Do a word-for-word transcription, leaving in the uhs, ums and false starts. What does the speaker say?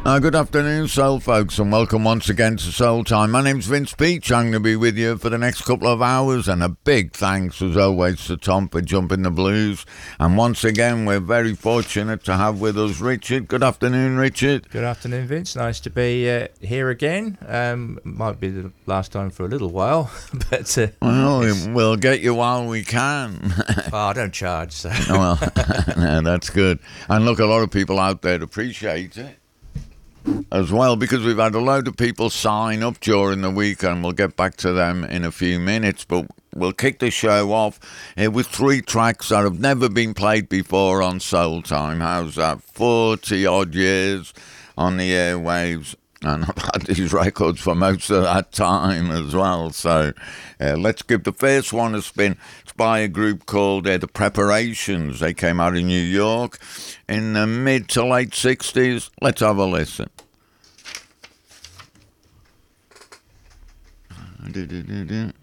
Uh, good afternoon, Soul folks, and welcome once again to Soul Time. My name's Vince Peach. I'm going to be with you for the next couple of hours, and a big thanks, as always, to Tom for jumping the blues. And once again, we're very fortunate to have with us Richard. Good afternoon, Richard. Good afternoon, Vince. Nice to be uh, here again. Um, might be the last time for a little while, but uh, well, we'll get you while we can. oh, I don't charge, so well, no, that's good. And look, a lot of people out there appreciate it as well, because we've had a load of people sign up during the week, and we'll get back to them in a few minutes. But we'll kick the show off uh, with three tracks that have never been played before on Soul Time. How's that? forty odd years on the airwaves, and I've had these records for most of that time as well. So uh, let's give the first one a spin. It's by a group called uh, The Preparations. They came out of New York in the mid to late sixties. Let's have a listen. Do, do, do, do.